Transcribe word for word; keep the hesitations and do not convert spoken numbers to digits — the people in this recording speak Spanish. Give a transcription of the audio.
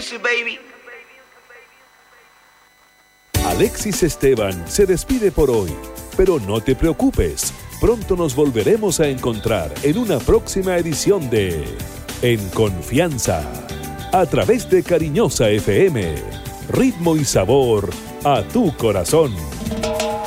music, baby. Alexis Esteban se despide por hoy, pero no te preocupes, pronto nos volveremos a encontrar en una próxima edición de En Confianza, a través de Cariñosa F M, ritmo y sabor a tu corazón.